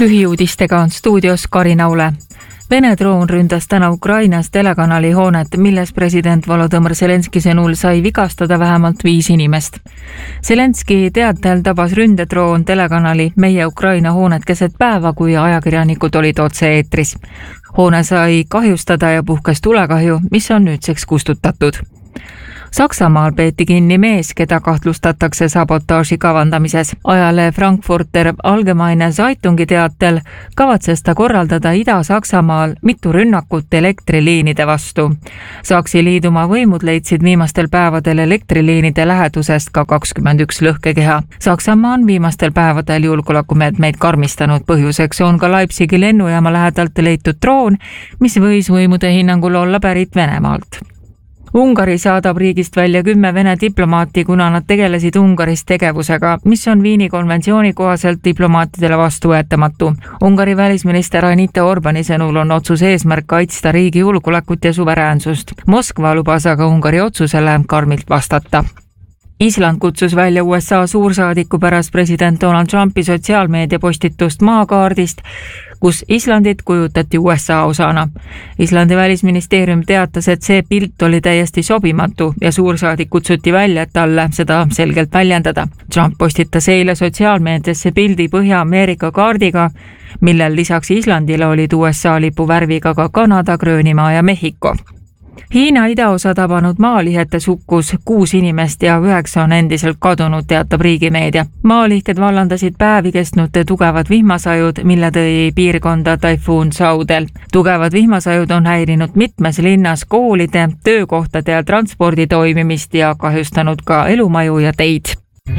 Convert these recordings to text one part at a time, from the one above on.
Lühiuudistega on stuudios Karin Aule. Vene droon ründas täna Ukrainas telekanali hoonet, milles president Volodõmõr Zelenski sõnul sai vigastada vähemalt 5 inimest. Zelenski teatel tabas ründedroon telekanali Meie Ukraina hoonet keset päeva, kui ajakirjanikud olid otse-eetris. Hoone sai kahjustada ja puhkes tulekahju, mis on nüüdseks kustutatud. Saksamaal peeti kinni mees, keda kahtlustatakse sabotaaži kavandamises. Ajalehe Frankfurter Allgemeine Zeitungi teatel kavatses ta korraldada Ida-Saksamaal mitu rünnakut elektriliinide vastu. Saksi liidumaa võimud leidsid viimastel päevadel elektriliinide lähedusest ka 21 lõhkekeha. Saksamaa on viimastel päevadel julgeolekumeetmeid karmistanud. Põhjuseks on ka Leipzigi lennujaama lähedalt leitud droon, mis võis võimude hinnangul olla pärit Venemaalt. Ungari saadab riigist välja 10 Vene diplomaati, kuna nad tegelesid Ungaris tegevusega, mis on Viini konventsiooni kohaselt diplomaatidele vastuvõetamatu. Ungari välisminister Anita Orbani sõnul on otsuse eesmärk kaitsta riigi julgeolekut ja suveräänsust. Moskva lubas aga Ungari otsusele karmilt vastata. Island kutsus välja USA suursaadiku pärast president Donald Trumpi sotsiaalmeedia postitust maakaardist, kus Islandit kujutati USA osana. Islandi välisministeerium teatas, et see pilt oli täiesti sobimatu ja suursaadik kutsuti välja, et talle seda selgelt väljendada. Trump postitas eile sotsiaalmeediasse pildi Põhja-Ameerika kaardiga, millel lisaks Islandile olid USA lipu värviga ka Kanada, Gröönimaa ja Mehhiko. Hiina idaosa tabanud maalihetes hukkus 6 inimest ja 9 on endiselt kadunud, teatab riigimeedia. Maalihked vallandasid päevi kestnud tugevad vihmasajud, mille tõi piirkonda taifuun Saudel. Tugevad vihmasajud on häirinud mitmes linnas koolide, töökohtade ja transpordi toimimist ja kahjustanud ka elumaju ja teid.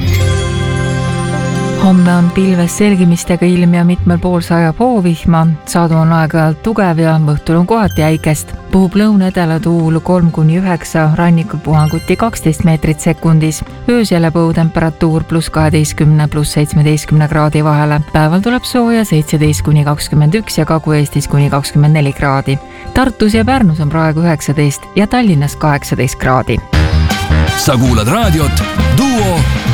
Homme on pilves selgimistega ilm ja mitmel pool sajab hoovihma, sadu on aeg-ajalt tugev ja õhtul on kohati äikest. Puhub lõunedela tuul 3-9, rannikul puhanguti 12 meetrit sekundis. Öösel jääb õhutemperatuur +12 + 17 kraadi vahele. Päeval tuleb sooja 17-21 ja Kagu-Eestis kuni 24 kraadi. Tartus ja Pärnus on praegu 19 ja Tallinnas 18 kraadi. Sa kuulad raadiot Duo